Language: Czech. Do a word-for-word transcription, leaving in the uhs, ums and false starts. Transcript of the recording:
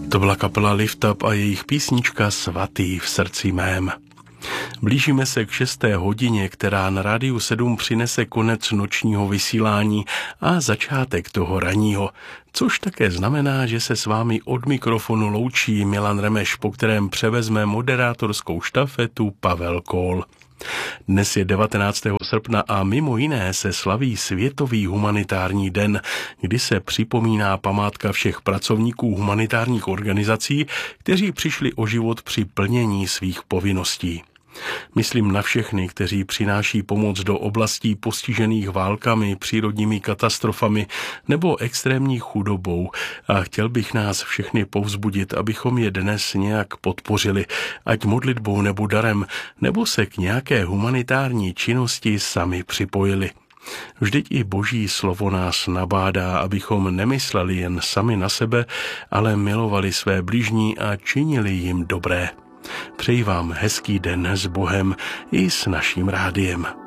To byla kapela Lift Up a jejich písnička Svatý v srdci mém. Blížíme se k šesté hodině, která na Rádiu sedm přinese konec nočního vysílání a začátek toho ranního, což také znamená, že se s vámi od mikrofonu loučí Milan Remeš, po kterém převezme moderátorskou štafetu Pavel Kól. Dnes je devatenáctého srpna a mimo jiné se slaví Světový humanitární den, kdy se připomíná památka všech pracovníků humanitárních organizací, kteří přišli o život při plnění svých povinností. Myslím na všechny, kteří přináší pomoc do oblastí postižených válkami, přírodními katastrofami nebo extrémní chudobou a chtěl bych nás všechny povzbudit, abychom je dnes nějak podpořili, ať modlitbou nebo darem, nebo se k nějaké humanitární činnosti sami připojili. Vždyť i Boží slovo nás nabádá, abychom nemysleli jen sami na sebe, ale milovali své bližní a činili jim dobré. Přeji vám hezký den s Bohem i s naším rádiem.